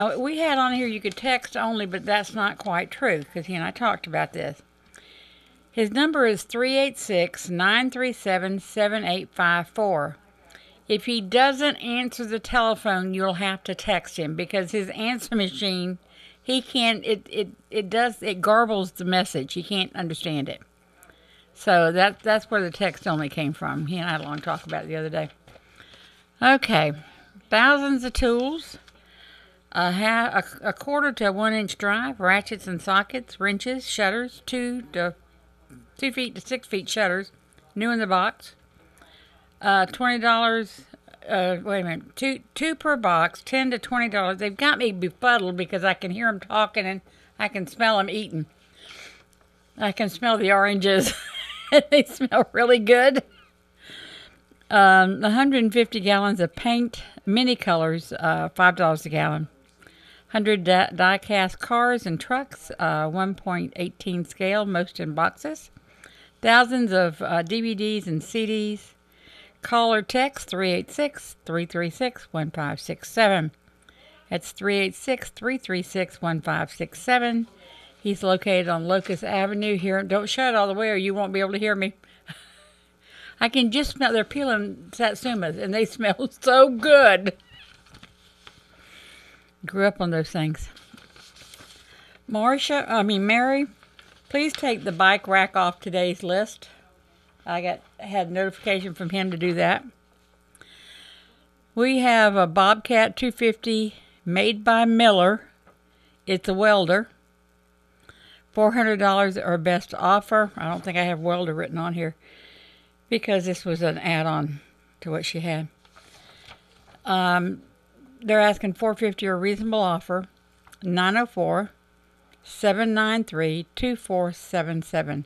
We had on here you could text only, but that's not quite true because he and I talked about this. His number is 386-937-7854. If he doesn't answer the telephone, you'll have to text him because his answer machine, he can't, it garbles the message. He can't understand it. So that's where the text only came from. He and I had a long talk about it the other day. Okay, thousands of tools. A quarter to 1 inch drive, ratchets and sockets, wrenches, shutters, 2 feet to 6 feet shutters, new in the box. $20. Wait a minute, two per box, $10 to $20. They've got me befuddled because I can hear them talking and I can smell them eating. I can smell the oranges. They smell really good. 150 gallons of paint, mini colors, $5 a gallon. 100 die-cast cars and trucks, 1.18 scale, most in boxes. Thousands of DVDs and CDs. Call or text 386-336-1567. That's 386-336-1567. He's located on Locust Avenue here. Don't shut all the way or you won't be able to hear me. I can just smell, they're peeling satsumas and they smell so good. Grew up on those things. Mary, please take the bike rack off today's list. I had notification from him to do that. We have a Bobcat 250 made by Miller. It's a welder. $400 our best offer. I don't think I have welder written on here because this was an add-on to what she had. They're asking $450 a reasonable offer. 904-793-2477.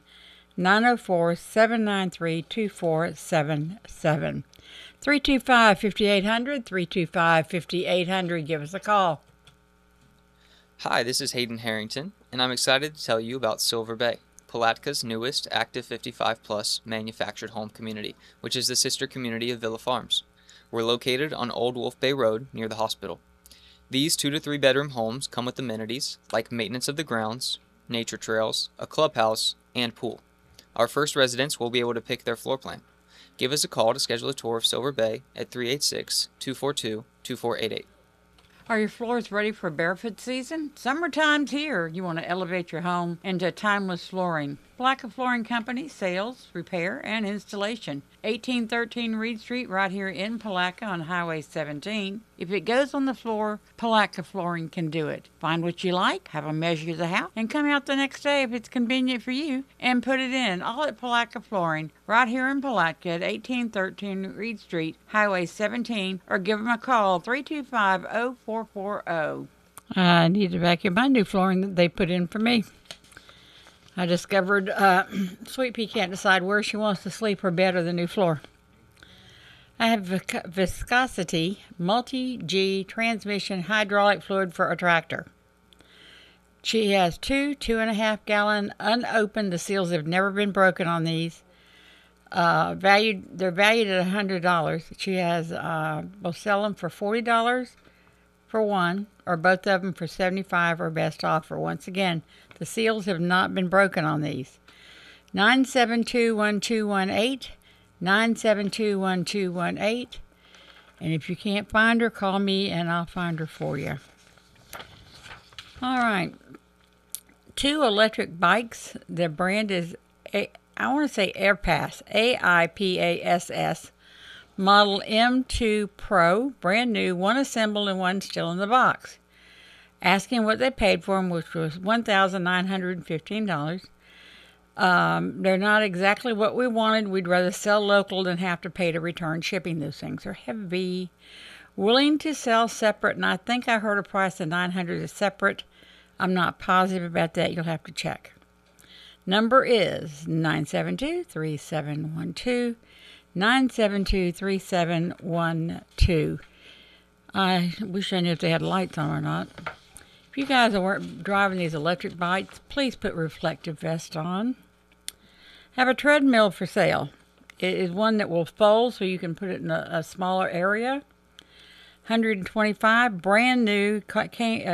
904-793-2477. 325-5800. 325-5800. Give us a call. Hi, this is Hayden Harrington, and I'm excited to tell you about Silver Bay, Palatka's newest Active 55+ manufactured home community, which is the sister community of Villa Farms. We're located on Old Wolf Bay Road near the hospital. These 2 to 3 bedroom homes come with amenities like maintenance of the grounds, nature trails, a clubhouse, and pool. Our first residents will be able to pick their floor plan. Give us a call to schedule a tour of Silver Bay at 386-242-2488. Are your floors ready for barefoot season? Summertime's here. You want to elevate your home into timeless flooring. Palaka Flooring Company, sales, repair, and installation. 1813 Reed Street, right here in Palaka on Highway 17. If it goes on the floor, Palaka Flooring can do it. Find what you like, have them measure the house, and come out the next day if it's convenient for you, and put it in. All at Palaka Flooring, right here in Palaka at 1813 Reed Street, Highway 17, or give them a call, 325-0440. I need to vacuum my new flooring that they put in for me. I discovered Sweet Pea can't decide where she wants to sleep, her bed or the new floor. I have Viscosity Multi-G transmission hydraulic fluid for a tractor. She has 2.5 gallon unopened. The seals have never been broken on these. They're valued at $100. She has, we'll sell them for $40 for one, or both of them for $75 or best offer. Once again, the seals have not been broken on these. 972-1218, 972-1218. And if you can't find her, call me and I'll find her for you. All right. 2 electric bikes. The brand is, I want to say Airpass, AIPASS. Model M2 Pro, brand new, 1 assembled and 1 still in the box. Asking what they paid for them, which was $1,915. They're not exactly what we wanted. We'd rather sell local than have to pay to return shipping. Those things are heavy. Willing to sell separate, and I think I heard a price of $900 is separate. I'm not positive about that. You'll have to check. Number is 972-3712. 972-3712. I wish I knew if they had lights on or not. If you guys are driving these electric bikes, please put reflective vests on. Have a treadmill for sale. It is one that will fold so you can put it in a smaller area. 125 brand new